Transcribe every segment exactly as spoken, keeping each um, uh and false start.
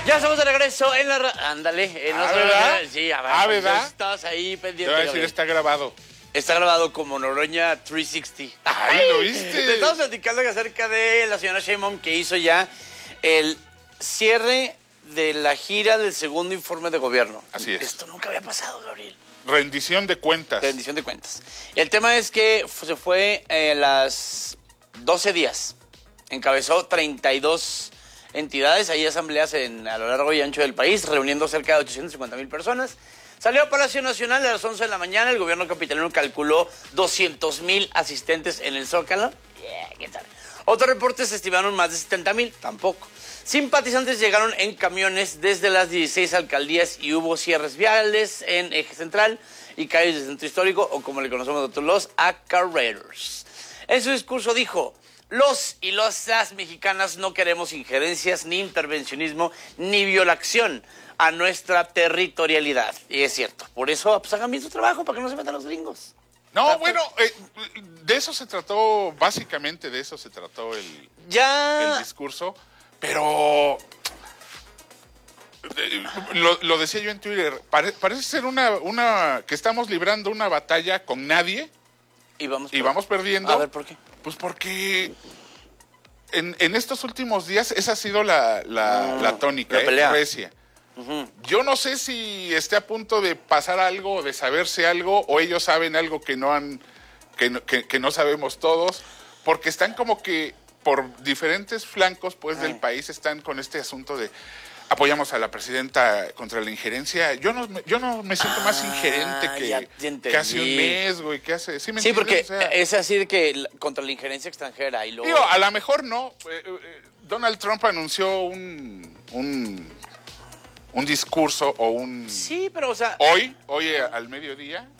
Ya estamos de regreso en la... ra- Ándale. En Ah, los- ¿verdad? Sí, a ver. Ah, pues, ¿verdad? Estás ahí Te pendiente. voy a decir, Gabriel. está grabado. Está grabado como Noroña trescientos sesenta. Ay, ¿lo viste? Te estamos platicando acerca de la señora Sheinbaum que hizo ya el cierre de la gira del segundo informe de gobierno. Así es. Esto nunca había pasado, Gabriel. Rendición de cuentas. Rendición de cuentas. El tema es que fu- se fue eh, las doce días. Encabezó treinta y dos entidades, hay asambleas en, a lo largo y ancho del país, reuniendo cerca de ochocientas cincuenta mil personas. Salió a Palacio Nacional a las once de la mañana. El gobierno capitalino calculó doscientos mil asistentes en el Zócalo. Yeah, ¿qué tal? Otros reportes estimaron más de setenta mil, tampoco. Simpatizantes llegaron en camiones desde las dieciséis alcaldías y hubo cierres viales en Eje Central y calles del Centro Histórico, o como le conocemos nosotros, los acarreros. En su discurso dijo: los y las mexicanas no queremos injerencias, ni intervencionismo, ni violación a nuestra territorialidad. Y es cierto. Por eso, pues hagan bien su trabajo, para que no se metan los gringos. No, bueno, eh, de eso se trató, básicamente de eso se trató el, Ya... el discurso, pero eh, lo, lo decía yo en Twitter, pare- parece ser una, una que estamos librando una batalla con nadie Y vamos, y vamos perdiendo. A ver, ¿por qué? Pues porque en, en estos últimos días esa ha sido la, la, Mm, la tónica, la eh, pelea. recia. Yo no sé si esté a punto de pasar algo, o de saberse algo, o ellos saben algo que no han, que no, que, que no sabemos todos, porque están como que por diferentes flancos, pues, del país están con este asunto de apoyamos a la presidenta contra la injerencia. Yo no, me- yo no me siento más Ah, ingerente ya que, te entendí. que hace un mes, güey, que hace. ¿Sí me Sí, porque entiendes? O sea, es así de que la- contra la injerencia extranjera y luego... digo, a lo mejor no. Eh, eh, Donald Trump anunció un, un, un discurso o un... Sí, pero o sea... Hoy, hoy eh, al mediodía.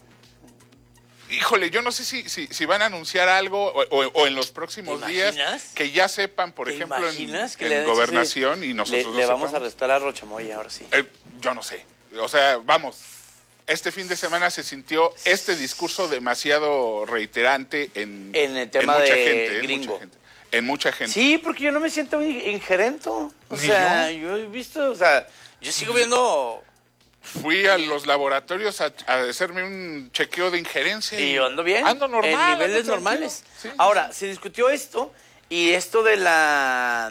Híjole, yo no sé si, si, si van a anunciar algo o, o- o en los próximos ¿Te días imaginas? que ya sepan, por ¿Te ejemplo, en, imaginas que en le han hecho gobernación así? y nosotros Le, no le vamos a sepamos? arrestar a Rochamoya ahora sí. Eh, yo no sé. O sea, vamos, este fin de semana se sintió este discurso demasiado reiterante en, En el tema mucha de gente, en gringo. mucha gente. En mucha gente. Sí, porque yo no me siento in- ingerente. O Ni sea, yo. he visto, o sea, yo sigo viendo Fui a los laboratorios a, a hacerme un chequeo de injerencia. y yo ando bien. Ando normal. En ando niveles tranquilo. normales. Sí. Ahora, se discutió esto y esto de la,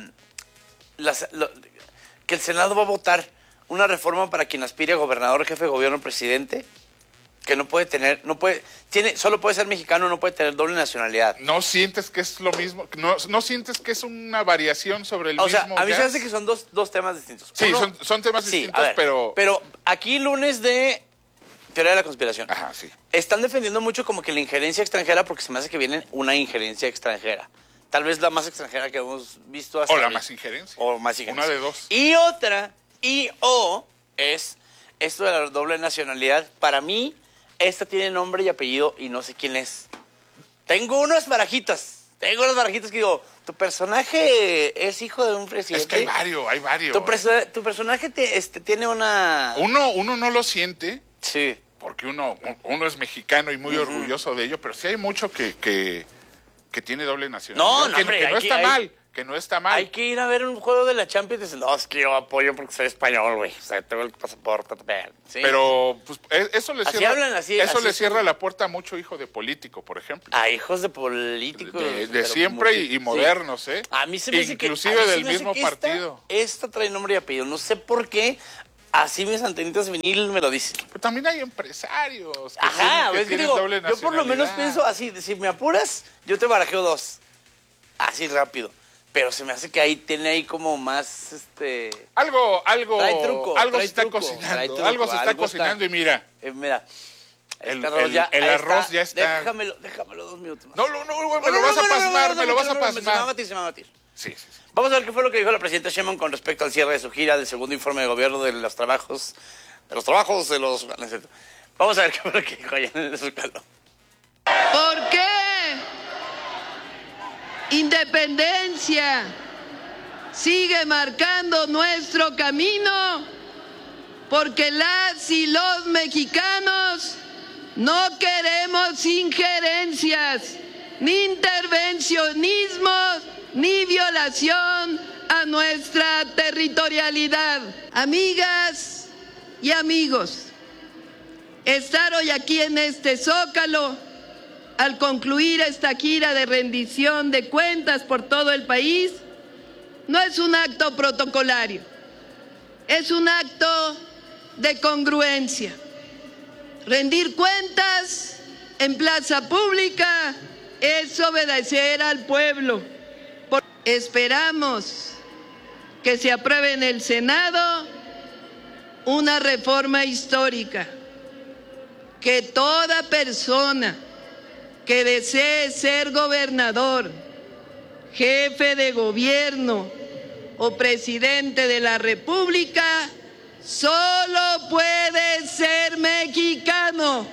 las- lo- que el Senado va a votar una reforma para quien aspire a gobernador, jefe de gobierno, presidente, que no puede tener, no puede, tiene, solo puede ser mexicano, no puede tener doble nacionalidad. ¿No sientes que es lo mismo? ¿No, no sientes que es una variación sobre el O mismo sea, a mí se jazz? hace que son dos, dos temas distintos. Sí, Uno- son, son temas sí, distintos, a ver, pero... Pero aquí lunes de teoría de la conspiración. Ajá, sí. Están defendiendo mucho como que la injerencia extranjera porque se me hace que viene una injerencia extranjera. Tal vez la más extranjera que hemos visto hasta O la ahorita. más injerencia. O más injerencia. Una de dos. Y otra, y o, es esto de la doble nacionalidad. Para mí, esta tiene nombre y apellido y no sé quién es. Tengo unas barajitas. Tengo unas barajitas que digo, tu personaje es hijo de un presidente. Es que hay varios, hay varios. Tu, perso- tu personaje te- este, tiene una... Uno, uno no lo siente Sí. porque uno, uno es mexicano y muy orgulloso de ello, pero sí hay mucho que, que, que tiene doble nacionalidad. No, no, que, hombre, que no hay que- está hay- mal, que no está mal. Hay que ir a ver un juego de la Champions y decir, no, es que yo apoyo porque soy español, güey. O sea, tengo el pasaporte también. Sí. Pero pues, e- eso le Así cierra, hablan, así- eso así le es. cierra la puerta a mucho hijo de político, por ejemplo. A hijos de políticos. de, de pero siempre multi- y, y sí. modernos, ¿eh? A mí se me hace que- Inclusive a mí se del me hace mismo que esta- partido. Esta trae nombre y apellido. No sé por qué. Así mis antenitas vinil me lo dicen. Pero también hay empresarios que Ajá, tienen, que ves que tienen digo, doble yo por lo menos nacionalidad. pienso así, si me apuras, yo te barajeo dos. Así rápido. Pero se me hace que ahí tiene ahí como más, este... Algo, algo, Trae truco, algo trae se está truco, cocinando, trae truco, algo se está algo está- cocinando y mira, eh, mira, El- este arroz el- ya, el ahí arroz ya está. Déjamelo, déjamelo dos minutos más. no, no, no, güey, me No, lo no, vas no, a no, no, pasmar, no, me no, lo vas no, a no, no, Se me va a pasmar. batir, se me va a batir. Sí, sí, sí. Vamos a ver qué fue lo que dijo la presidenta Sheinbaum con respecto al cierre de su gira del segundo informe de gobierno de los trabajos, de los trabajos de los... no es cierto. Vamos a ver qué fue lo que dijo allá en el Zócalo. ¿Por qué? Independencia sigue marcando nuestro camino porque las y los mexicanos no queremos injerencias, ni intervencionismos, ni violación a nuestra territorialidad. Amigas y amigos, estar hoy aquí en este Zócalo, al concluir esta gira de rendición de cuentas por todo el país, no es un acto protocolario, es un acto de congruencia. Rendir cuentas en plaza pública es obedecer al pueblo. Esperamos que se apruebe en el Senado una reforma histórica, que toda persona que desee ser gobernador, jefe de gobierno o presidente de la República solo puede ser mexicano.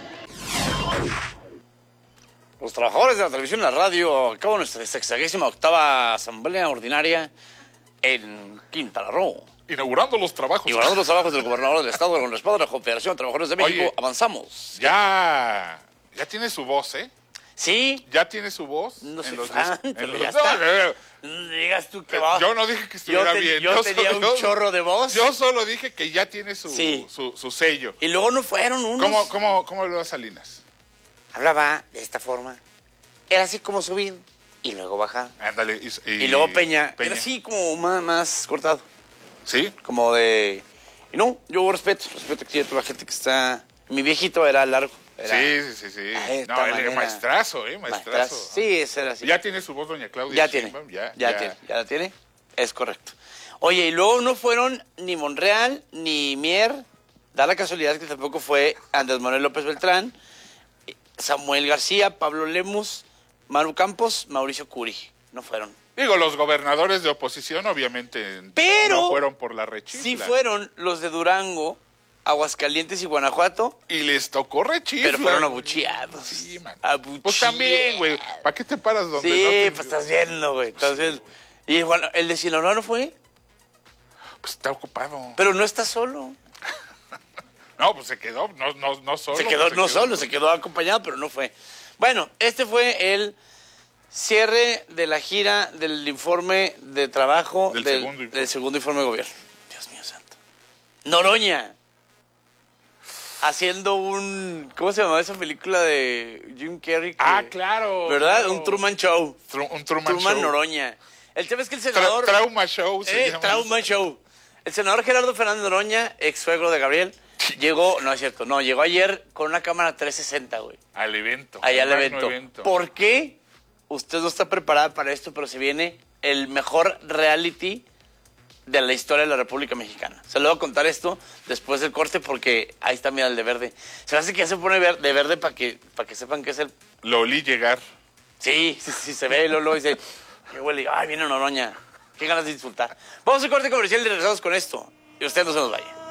Los trabajadores de la televisión y la radio acaban nuestra sexagésima octava asamblea ordinaria en Quintana Roo. Inaugurando los trabajos. Inaugurando los trabajos del gobernador del estado con respaldo de la Confederación de Trabajadores de México. Oye, avanzamos. Ya, ya tiene su voz, ¿eh? Sí. Ya tiene su voz. No soy en los fan, en pero los- ya no, está. no, no. No digas tú que va. Yo no dije que estuviera Yo te- bien. yo tenía solo- un chorro de voz. Yo solo dije que ya tiene su, Sí. su, su sello. Y luego no fueron unos. ¿Cómo, cómo, cómo habló Salinas? Hablaba de esta forma. Era así como subir y luego bajar. Ándale. Y, Y, luego Peña, Era así como más, más cortado. ¿Sí? Como de... Y no, yo respeto, respeto que toda la gente que está... Mi viejito era largo. Era Sí, sí, sí. sí. a esta No, él manera. es maestrazo, ¿eh? Maestrazo. Maestrazo. Sí, ese era así. Ya tiene su voz, doña Claudia. Ya tiene, Sheinbaum, ya, Ya, ya. tiene, ya la tiene. Es correcto. Oye, y luego no fueron ni Monreal ni Mier. Da la casualidad que tampoco fue Andrés Manuel López Beltrán, Samuel García, Pablo Lemus, Maru Campos, Mauricio Curi. No fueron. Digo, los gobernadores de oposición obviamente Pero no fueron por la rechifla. Sí fueron los de Durango, Aguascalientes y Guanajuato, Y les tocó rechifla. pero fueron abucheados. Sí, man. Abucheados. Pues también, güey. ¿Para qué te paras donde Sí, no te... pues estás viendo, güey. Entonces, y bueno, el de Sinaloa no fue, Pues está ocupado. pero no está solo. No, pues se quedó, no, no, no solo. Se quedó pues no solo, se quedó acompañado, pero no fue. Bueno, este fue el cierre de la gira del informe de trabajo Del del, segundo informe. del segundo informe de gobierno. Dios mío santo. Noroña. Haciendo un... ¿Cómo se llamaba esa película de Jim Carrey? que- Ah, claro. ¿Verdad? claro. Un Truman Show. Tru- un Truman, Truman Show. Noroña. El tema es que el Tra- senador... trauma Show. se Eh, llama. Trauma Show. El senador Gerardo Fernández Noroña, ex suegro de Gabriel, llegó, no es cierto, no, llegó ayer con una cámara trescientos sesenta, güey. Al evento. Allá al magno evento. ¿Por qué? Usted no está preparada para esto, pero se viene el mejor reality de la historia de la República Mexicana. Se lo voy a contar esto después del corte porque ahí está, mira, el de verde. Se me hace que ya se pone ver- de verde para que, para que sepan que es el... Lo olí llegar. Sí, sí, sí, se ve, Lolo, dice, qué huele, ay, viene Noroña. Qué ganas de disfrutar. Vamos a corte comercial y regresamos con esto. Y usted no se nos vaya.